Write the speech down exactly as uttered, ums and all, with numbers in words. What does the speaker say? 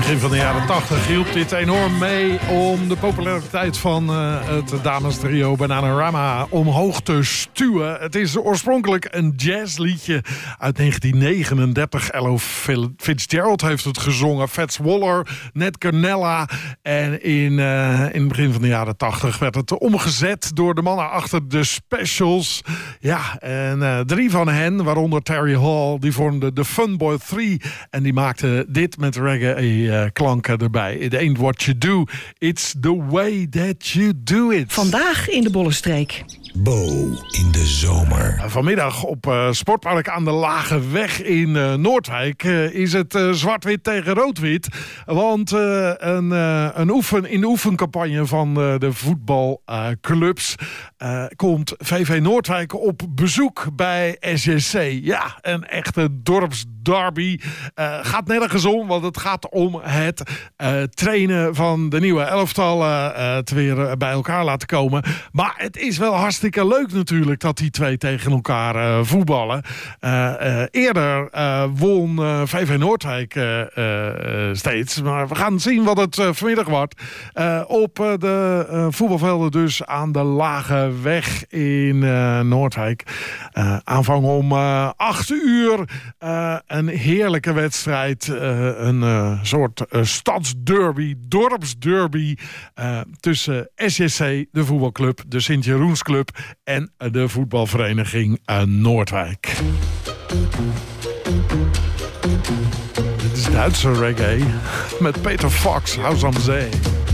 begin van de jaren tachtig hielp dit enorm mee om de populariteit van uh, het damestrio Bananarama omhoog te stuwen. Het is oorspronkelijk een jazzliedje uit negentien negenendertig. Ella Fitzgerald heeft het gezongen, Fats Waller, Nat Carnella. En in, uh, in het begin van de jaren tachtig werd het omgezet door de mannen achter de Specials. Ja, en uh, drie van hen, waaronder Terry Hall, die vormden de Funboy Three. En die maakten dit met reggae-klanken erbij. It ain't what you do, it's the way that you do it. Vandaag in de Bollenstreek. Bo in de zomer. Vanmiddag op uh, Sportpark aan de Lage Weg in uh, Noordwijk uh, is het uh, zwart-wit tegen rood-wit. Want uh, een, uh, een oefen, in de oefencampagne van uh, de voetbalclubs uh, uh, komt V V Noordwijk op bezoek bij S J C. Ja, een echte dorpsderby. Uh, gaat nergens om, want het gaat om het uh, trainen van de nieuwe elftallen uh, te weer bij elkaar laten komen. Maar het is wel hartstikke leuk natuurlijk dat die twee tegen elkaar uh, voetballen. Uh, uh, eerder uh, won uh, V V Noordwijk uh, uh, steeds. Maar we gaan zien wat het uh, vanmiddag wordt. Uh, op uh, de uh, voetbalvelden dus aan de Lage Weg in uh, Noordwijk. Uh, aanvang om uh, acht uur. Uh, een heerlijke wedstrijd. Uh, een uh, soort uh, stadsderby, dorpsderby. Uh, tussen S J C, de voetbalclub, de Sint-Jeroensclub en de voetbalvereniging uh, Noordwijk. Dit is Duitse reggae met Peter Fox, Haus am See.